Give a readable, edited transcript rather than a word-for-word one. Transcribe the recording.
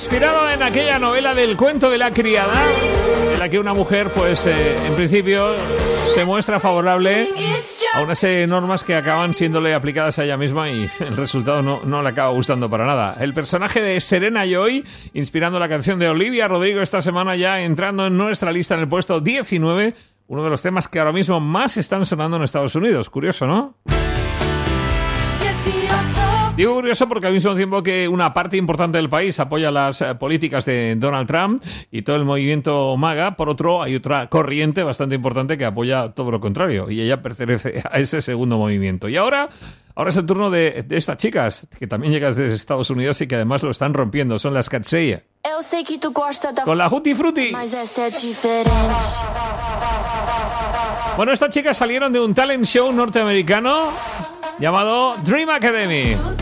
Inspirado en aquella novela del cuento de la criada, en la que una mujer, pues, en principio se muestra favorable a una serie de normas que acaban siéndole aplicadas a ella misma y el resultado no le acaba gustando para nada. El personaje de Serena Joy, inspirando la canción de Olivia Rodrigo esta semana, ya entrando en nuestra lista en el puesto 19, uno de los temas que ahora mismo más están sonando en Estados Unidos. Curioso, ¿no? Digo curioso porque al mismo tiempo que una parte importante del país apoya las políticas de Donald Trump y todo el movimiento MAGA, por otro hay otra corriente bastante importante que apoya todo lo contrario y ella pertenece a ese segundo movimiento. Y ahora es el turno de estas chicas que también llegan desde Estados Unidos y que además lo están rompiendo. Son las Katseye. Con la Hutti Frutti. Bueno, estas chicas salieron de un talent show norteamericano llamado Dream Academy.